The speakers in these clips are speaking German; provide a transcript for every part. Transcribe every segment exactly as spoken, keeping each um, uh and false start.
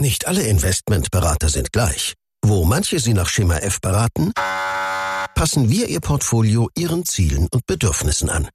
Nicht alle Investmentberater sind gleich. Wo manche Sie nach Schema F beraten, passen wir Ihr Portfolio Ihren Zielen und Bedürfnissen an.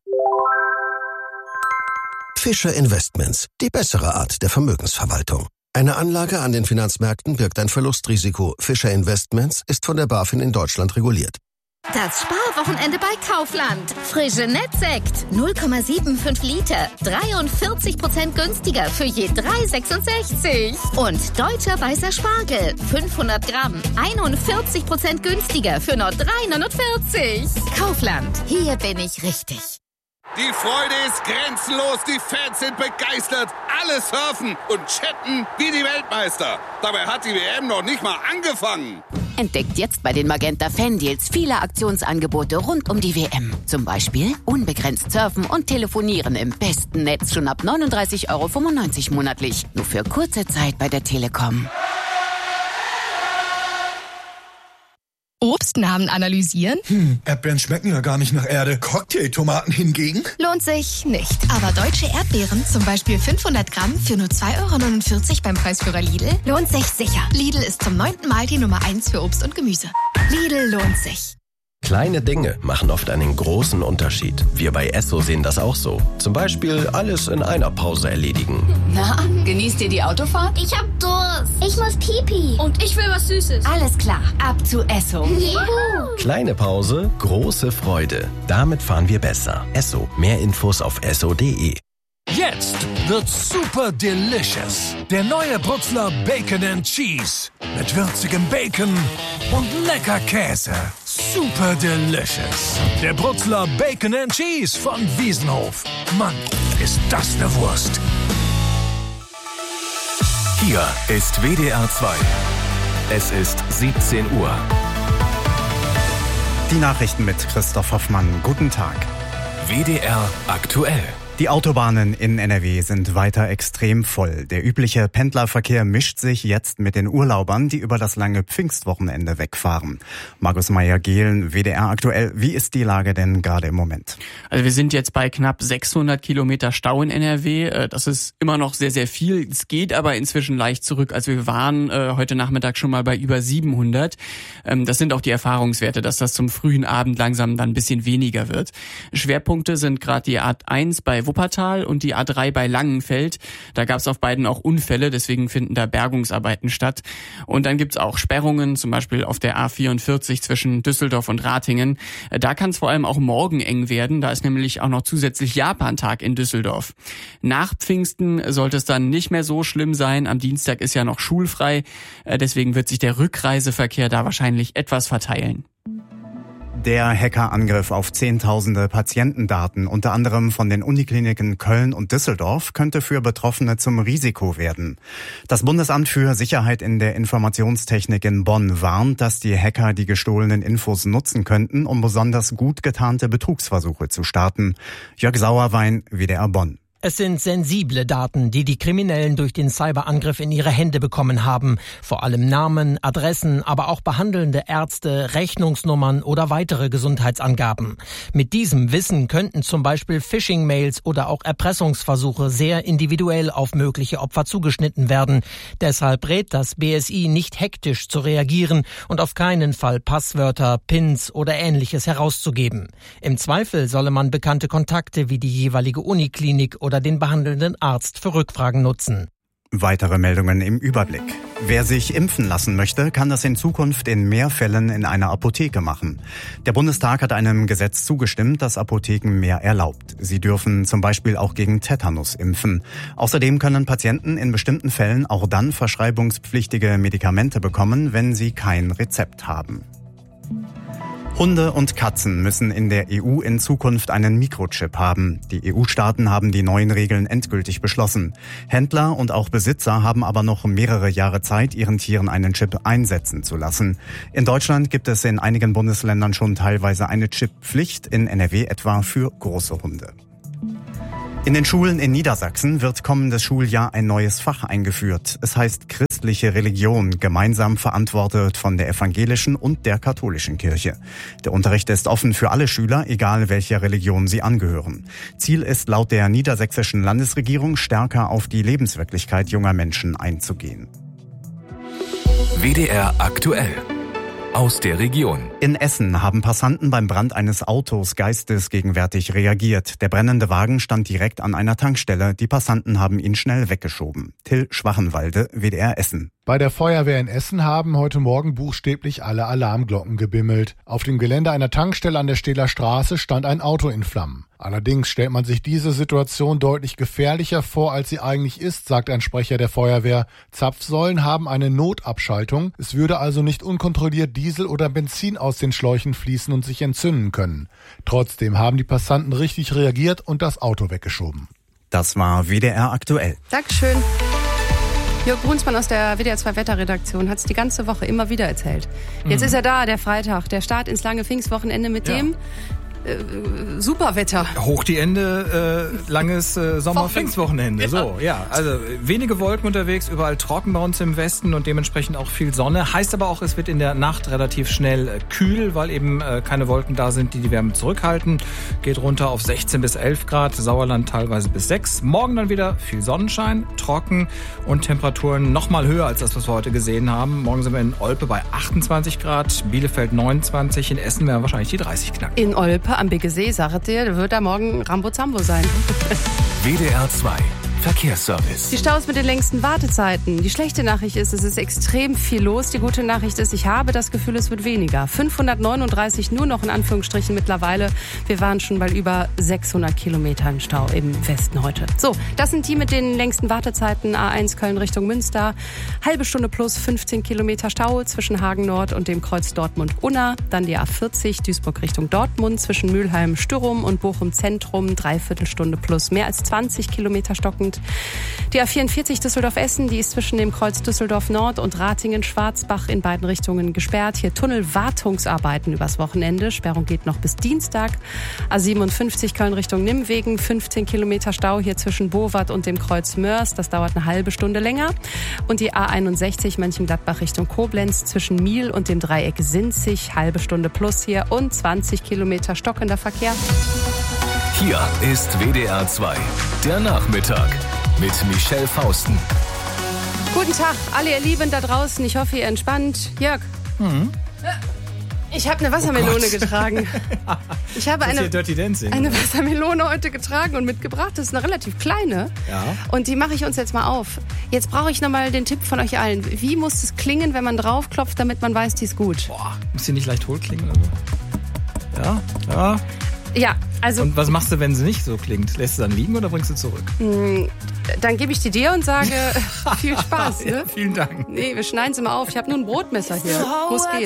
Fischer Investments, die bessere Art der Vermögensverwaltung. Eine Anlage an den Finanzmärkten birgt ein Verlustrisiko. Fischer Investments ist von der BaFin in Deutschland reguliert. Das Sparwochenende bei Kaufland. Frische Nettsekt. null Komma fünfundsiebzig Liter. dreiundvierzig Prozent günstiger für je drei Komma sechsundsechzig. Und deutscher weißer Spargel. fünfhundert Gramm. einundvierzig Prozent günstiger für nur drei Komma neunundvierzig. Kaufland. Hier bin ich richtig. Die Freude ist grenzenlos, die Fans sind begeistert, alle surfen und chatten wie die Weltmeister. Dabei hat die W M noch nicht mal angefangen. Entdeckt jetzt bei den Magenta Fan-Deals viele Aktionsangebote rund um die W M. Zum Beispiel unbegrenzt surfen und telefonieren im besten Netz schon ab neununddreißig Euro fünfundneunzig monatlich. Nur für kurze Zeit bei der Telekom. Obstnamen analysieren? Hm, Erdbeeren schmecken ja gar nicht nach Erde. Cocktailtomaten hingegen? Lohnt sich nicht. Aber deutsche Erdbeeren, zum Beispiel fünfhundert Gramm für nur zwei Euro neunundvierzig beim Preisführer Lidl, lohnt sich sicher. Lidl ist zum neunten Mal die Nummer eins für Obst und Gemüse. Lidl lohnt sich. Kleine Dinge machen oft einen großen Unterschied. Wir bei Esso sehen das auch so. Zum Beispiel alles in einer Pause erledigen. Na, genießt ihr die Autofahrt? Ich hab Durst. Ich muss Pipi. Und ich will was Süßes. Alles klar, ab zu Esso. Juhu. Kleine Pause, große Freude. Damit fahren wir besser. Esso. Mehr Infos auf esso punkt de. Jetzt wird super delicious. Der neue Brutzler Bacon and Cheese. Mit würzigem Bacon und lecker Käse. Super delicious. Der Brutzler Bacon and Cheese von Wiesenhof. Mann, ist das eine Wurst. Hier ist W D R zwei. Es ist siebzehn Uhr. Die Nachrichten mit Christoph Hoffmann. Guten Tag. W D R aktuell. Die Autobahnen in N R W sind weiter extrem voll. Der übliche Pendlerverkehr mischt sich jetzt mit den Urlaubern, die über das lange Pfingstwochenende wegfahren. Markus Meyer-Gehlen, W D R aktuell. Wie ist die Lage denn gerade im Moment? Also wir sind jetzt bei knapp sechshundert Kilometer Stau in N R W. Das ist immer noch sehr, sehr viel. Es geht aber inzwischen leicht zurück. Also wir waren äh, heute Nachmittag schon mal bei über siebenhundert. Ähm, das sind auch die Erfahrungswerte, dass das zum frühen Abend langsam dann ein bisschen weniger wird. Schwerpunkte sind gerade die A eins bei Wuppertal und die A drei bei Langenfeld. Da gab es auf beiden auch Unfälle, deswegen finden da Bergungsarbeiten statt. Und dann gibt's auch Sperrungen, zum Beispiel auf der A vierundvierzig zwischen Düsseldorf und Ratingen. Da kann es vor allem auch morgen eng werden. Da ist nämlich auch noch zusätzlich Japantag in Düsseldorf. Nach Pfingsten sollte es dann nicht mehr so schlimm sein. Am Dienstag ist ja noch schulfrei. Deswegen wird sich der Rückreiseverkehr da wahrscheinlich etwas verteilen. Der Hackerangriff auf zehntausende Patientendaten, unter anderem von den Unikliniken Köln und Düsseldorf, könnte für Betroffene zum Risiko werden. Das Bundesamt für Sicherheit in der Informationstechnik in Bonn warnt, dass die Hacker die gestohlenen Infos nutzen könnten, um besonders gut getarnte Betrugsversuche zu starten. Jörg Sauerwein, W D R Bonn. Es sind sensible Daten, die die Kriminellen durch den Cyberangriff in ihre Hände bekommen haben. Vor allem Namen, Adressen, aber auch behandelnde Ärzte, Rechnungsnummern oder weitere Gesundheitsangaben. Mit diesem Wissen könnten zum Beispiel Phishing-Mails oder auch Erpressungsversuche sehr individuell auf mögliche Opfer zugeschnitten werden. Deshalb rät das B S I nicht hektisch zu reagieren und auf keinen Fall Passwörter, Pins oder Ähnliches herauszugeben. Im Zweifel solle man bekannte Kontakte wie die jeweilige Uniklinik oder oder den behandelnden Arzt für Rückfragen nutzen. Weitere Meldungen im Überblick. Wer sich impfen lassen möchte, kann das in Zukunft in mehr Fällen in einer Apotheke machen. Der Bundestag hat einem Gesetz zugestimmt, das Apotheken mehr erlaubt. Sie dürfen zum Beispiel auch gegen Tetanus impfen. Außerdem können Patienten in bestimmten Fällen auch dann verschreibungspflichtige Medikamente bekommen, wenn sie kein Rezept haben. Hunde und Katzen müssen in der E U in Zukunft einen Mikrochip haben. Die E U-Staaten haben die neuen Regeln endgültig beschlossen. Händler und auch Besitzer haben aber noch mehrere Jahre Zeit, ihren Tieren einen Chip einsetzen zu lassen. In Deutschland gibt es in einigen Bundesländern schon teilweise eine Chipppflicht, in N R W etwa für große Hunde. In den Schulen in Niedersachsen wird kommendes Schuljahr ein neues Fach eingeführt. Es heißt christliche Religion, gemeinsam verantwortet von der evangelischen und der katholischen Kirche. Der Unterricht ist offen für alle Schüler, egal welcher Religion sie angehören. Ziel ist laut der niedersächsischen Landesregierung, stärker auf die Lebenswirklichkeit junger Menschen einzugehen. W D R aktuell. Aus der Region. In Essen haben Passanten beim Brand eines Autos geistesgegenwärtig reagiert. Der brennende Wagen stand direkt an einer Tankstelle. Die Passanten haben ihn schnell weggeschoben. Till Schwachenwalde, W D R Essen. Bei der Feuerwehr in Essen haben heute Morgen buchstäblich alle Alarmglocken gebimmelt. Auf dem Gelände einer Tankstelle an der Stehler Straße stand ein Auto in Flammen. Allerdings stellt man sich diese Situation deutlich gefährlicher vor, als sie eigentlich ist, sagt ein Sprecher der Feuerwehr. Zapfsäulen haben eine Notabschaltung. Es würde also nicht unkontrolliert Diesel oder Benzin aus den Schläuchen fließen und sich entzünden können. Trotzdem haben die Passanten richtig reagiert und das Auto weggeschoben. Das war W D R aktuell. Dankeschön. Jörg Brunsmann aus der W D R zwei Wetterredaktion hat es die ganze Woche immer wieder erzählt. Jetzt mhm. ist er da, der Freitag, der Start ins lange Pfingstwochenende mit ja. dem äh, Superwetter. Hoch die Ende, äh, langes äh, Sommer-Pfingstwochenende. So, ja, also wenige Wolken unterwegs, überall trocken bei uns im Westen und dementsprechend auch viel Sonne. Heißt aber auch, es wird in der Nacht relativ schnell äh, kühl, weil eben äh, keine Wolken da sind, die die Wärme zurückhalten. Geht runter auf sechzehn bis elf Grad, Sauerland teilweise bis sechs. Morgen dann wieder viel Sonnenschein, trocken und Temperaturen noch mal höher als das, was wir heute gesehen haben. Morgen sind wir in Olpe bei achtundzwanzig Grad, Bielefeld neunundzwanzig, in Essen werden wahrscheinlich die dreißig knacken. In Olpe am Biggesee, sagt ihr, wird da morgen Rambo-Zambo sein. W D R zwei Verkehrsservice. Die Staus mit den längsten Wartezeiten. Die schlechte Nachricht ist, es ist extrem viel los. Die gute Nachricht ist, ich habe das Gefühl, es wird weniger. fünfhundertneununddreißig nur noch in Anführungsstrichen mittlerweile. Wir waren schon bei über sechshundert Kilometern Stau im Westen heute. So, das sind die mit den längsten Wartezeiten. A eins Köln Richtung Münster. Halbe Stunde plus fünfzehn Kilometer Stau zwischen Hagen Nord und dem Kreuz Dortmund-Unna. Dann die A vierzig Duisburg Richtung Dortmund zwischen Mülheim-Stürum und Bochum-Zentrum. Dreiviertelstunde plus mehr als zwanzig Kilometer stockend. Die A vierundvierzig Düsseldorf-Essen, die ist zwischen dem Kreuz Düsseldorf-Nord und Ratingen-Schwarzbach in beiden Richtungen gesperrt. Hier Tunnelwartungsarbeiten übers Wochenende. Sperrung geht noch bis Dienstag. A siebenundfünfzig Köln Richtung Nimwegen, fünfzehn Kilometer Stau hier zwischen Bowart und dem Kreuz Mörs. Das dauert eine halbe Stunde länger. Und die A einundsechzig Mönchengladbach Richtung Koblenz zwischen Miel und dem Dreieck Sinzig, halbe Stunde plus hier und zwanzig Kilometer stockender Verkehr. Hier ist W D R zwei, der Nachmittag mit Michelle Fausten. Guten Tag, alle ihr Lieben da draußen. Ich hoffe, ihr entspannt. Jörg. Mhm. Ich habe eine Wassermelone oh getragen. Ich habe eine, eine Wassermelone heute getragen und mitgebracht. Das ist eine relativ kleine. Ja. Und die mache ich uns jetzt mal auf. Jetzt brauche ich nochmal den Tipp von euch allen. Wie muss es klingen, wenn man draufklopft, damit man weiß, die ist gut? Boah, muss die nicht leicht hohl klingen oder so? Ja, ja. Ja, also... Und was machst du, wenn sie nicht so klingt? Lässt du dann liegen oder bringst du zurück? Dann gebe ich die dir und sage, viel Spaß. Ne? Ja, vielen Dank. Nee, wir schneiden sie mal auf. Ich habe nur ein Brotmesser hier. Muss gehen.